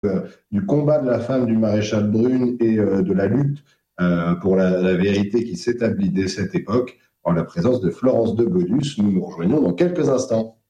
du combat de la femme du maréchal Brune et de la lutte pour la vérité qui s'établit dès cette époque, en la présence de Florence de Bodus. Nous nous rejoignons dans quelques instants.